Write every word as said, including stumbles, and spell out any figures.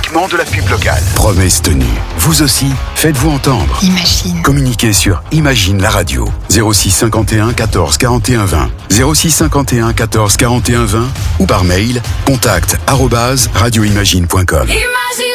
uniquement de la pub locale. Promesse tenue. Vous aussi, faites-vous entendre. Imagine. Communiquez sur Imagine la radio. zéro six cinquante et un quatorze quarante et un vingt. zéro six cinquante et un quatorze quarante et un vingt ou par mail contact arobase radioimagine point com.